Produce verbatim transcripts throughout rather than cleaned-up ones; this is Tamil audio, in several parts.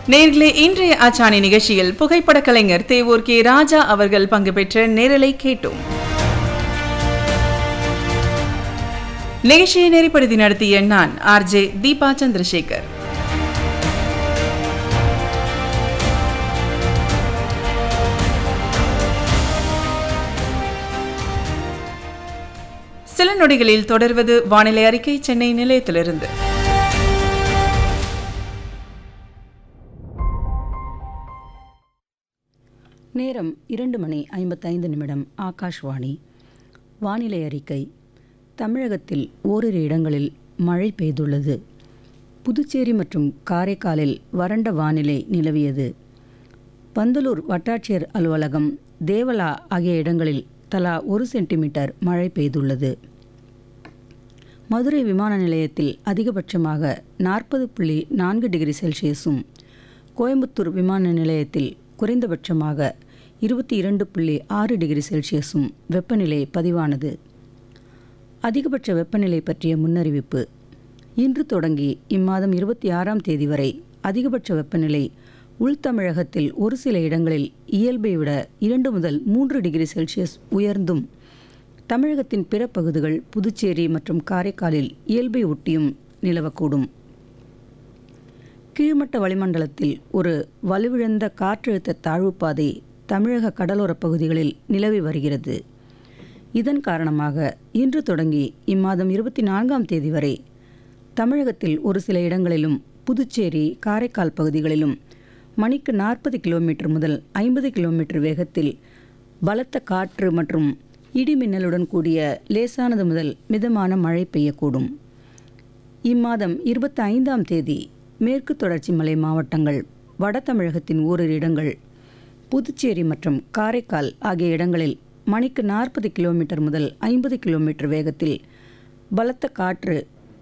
நேர்களே, இன்றைய அச்சாணி நிகழ்ச்சியில் புகைப்பட கலைஞர் தேவூர் கே ராஜா அவர்கள் பங்கு பெற்ற நேரலை கேட்டோம். நிகழ்ச்சியை நெறிப்படுத்தி நடத்திய நான் ஆர் ஜே தீபா சந்திரசேகர். சில நொடிகளில் தொடர்வது வானிலை அறிக்கை சென்னை நிலையத்திலிருந்து. நேரம் இரண்டு மணி ஐம்பத்தைந்து நிமிடம். ஆகாஷ்வாணி. வானிலை அறிக்கை. தமிழகத்தில் ஓரிரு இடங்களில் மழை பெய்துள்ளது. புதுச்சேரி மற்றும் காரைக்காலில் வறண்ட வானிலை நிலவியது. பந்தலூர் வட்டாட்சியர் அலுவலகம், தேவலா ஆகிய இடங்களில் தலா ஒரு சென்டிமீட்டர் மழை பெய்துள்ளது. மதுரை விமான நிலையத்தில் அதிகபட்சமாக நாற்பது புள்ளி நான்கு டிகிரி செல்சியஸும், கோயம்புத்தூர் விமான நிலையத்தில் குறைந்தபட்சமாக இருபத்தி இரண்டு புள்ளி ஆறு டிகிரி செல்சியஸும் வெப்பநிலை பதிவானது. அதிகபட்ச வெப்பநிலை பற்றிய முன்னறிவிப்பு. இன்று தொடங்கி இம்மாதம் இருபத்தி ஆறாம் தேதி வரை அதிகபட்ச வெப்பநிலை உள்தமிழகத்தில் ஒரு சில இடங்களில் இயல்பை விட இரண்டு முதல் மூன்று டிகிரி செல்சியஸ் உயர்ந்தும், தமிழகத்தின் பிற பகுதிகள் புதுச்சேரி மற்றும் காரைக்காலில் இயல்பை ஒட்டியும் நிலவக்கூடும். கீழ்மட்ட வளிமண்டலத்தில் ஒரு வலுவிழந்த காற்றழுத்த தாழ்வுப்பாதை தமிழக கடலோரப் பகுதிகளில் நிலவி வருகிறது. இதன் காரணமாக இன்று தொடங்கி இம்மாதம் இருபத்தி நான்காம் தேதி வரை தமிழகத்தில் ஒரு சில இடங்களிலும் புதுச்சேரி, காரைக்கால் பகுதிகளிலும் மணிக்கு நாற்பது கிலோமீட்டர் முதல் ஐம்பது கிலோமீட்டர் வேகத்தில் பலத்த காற்று மற்றும் இடி மின்னலுடன் கூடிய லேசானது முதல் மிதமான மழை பெய்யக்கூடும். இம்மாதம் இருபத்தி ஐந்தாம் தேதி மேற்கு தொடர்ச்சி மலை மாவட்டங்கள், வட தமிழகத்தின் ஓரிரு இடங்கள், புதுச்சேரி மற்றும் காரைக்கால் ஆகிய இடங்களில் மணிக்கு நாற்பது கிலோமீட்டர் முதல் ஐம்பது கிலோமீட்டர் வேகத்தில் பலத்த காற்று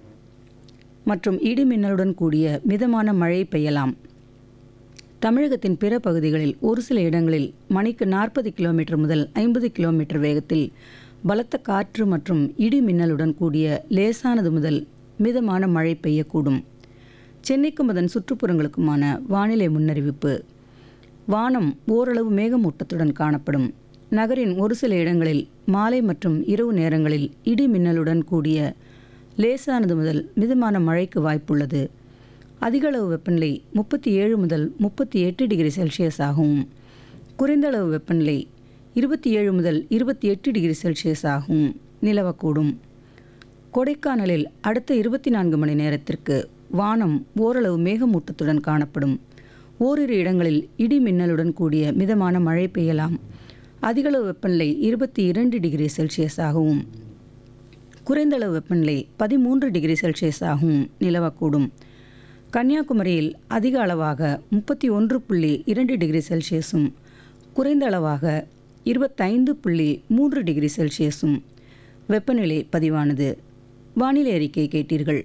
மற்றும் இடி மின்னலுடன் கூடிய மிதமான மழை பெய்யலாம். தமிழகத்தின் பிற பகுதிகளில் ஒரு சில இடங்களில் மணிக்கு நாற்பது கிலோமீட்டர் முதல் ஐம்பது கிலோமீட்டர் வேகத்தில் பலத்த காற்று மற்றும் இடி மின்னலுடன் கூடிய லேசானது முதல் மிதமான மழை பெய்யக்கூடும். சென்னைக்கும் அதன் சுற்றுப்புறங்களுக்குமான வானிலை முன்னறிவிப்பு. வானம் ஓரளவு மேகமூட்டத்துடன் காணப்படும். நகரின் ஒரு சில இடங்களில் மாலை மற்றும் இரவு நேரங்களில் இடி மின்னலுடன் கூடிய லேசானது முதல் மிதமான மழைக்கு வாய்ப்புள்ளது. அதிகளவு வெப்பநிலை முப்பத்தி ஏழு முதல் முப்பத்தி எட்டு டிகிரி செல்சியஸ் ஆகவும், குறைந்தளவு வெப்பநிலை இருபத்தி ஏழு முதல் இருபத்தி எட்டு டிகிரி செல்சியஸ் ஆகவும் நிலவக்கூடும். கொடைக்கானலில் அடுத்த இருபத்தி நான்கு மணி நேரத்திற்கு வானம் ஓரளவு மேகமூட்டத்துடன் காணப்படும். ஓரிரு இடங்களில் இடி மின்னலுடன் கூடிய மிதமான மழை பெய்யலாம். அதிகளவு வெப்பநிலை இருபத்தி இரண்டு டிகிரி செல்சியஸ் ஆகவும், குறைந்தளவு வெப்பநிலை பதிமூன்று டிகிரி செல்சியஸ் ஆகவும் நிலவக்கூடும். கன்னியாகுமரியில் அதிக அளவாக முப்பத்தி ஒன்று புள்ளி இரண்டு டிகிரி செல்சியஸும், குறைந்த அளவாக இருபத்தைந்து புள்ளி மூன்று டிகிரி செல்சியஸும் வெப்பநிலை பதிவானது. வானிலை அறிக்கை கேட்டீர்கள்.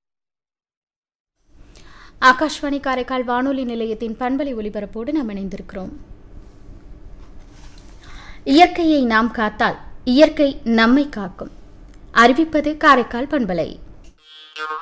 ஆகாஷ்வாணி காரைக்கால் வானொலி நிலையத்தின் பண்பலை ஒலிபரப்போடு நாம் இணைந்திருக்கிறோம். இயற்கையை நாம் காத்தால் இயற்கை நம்மை காக்கும். அறிவிப்பது காரைக்கால் பண்பலை.